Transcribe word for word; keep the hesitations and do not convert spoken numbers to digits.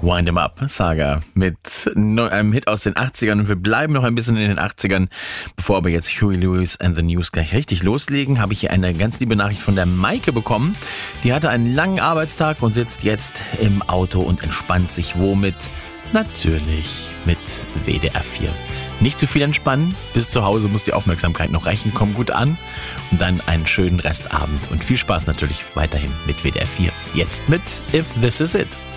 Wind 'em Up, Saga, mit einem Hit aus den achtzigern, und wir bleiben noch ein bisschen in den achtzigern. Bevor aber jetzt Huey Lewis and the News gleich richtig loslegen, habe ich hier eine ganz liebe Nachricht von der Maike bekommen. Die hatte einen langen Arbeitstag und sitzt jetzt im Auto und entspannt sich womit? Natürlich mit W D R vier. Nicht zu viel entspannen, bis zu Hause muss die Aufmerksamkeit noch reichen, komm gut an und dann einen schönen Restabend und viel Spaß natürlich weiterhin mit W D R vier. Jetzt mit If This Is It.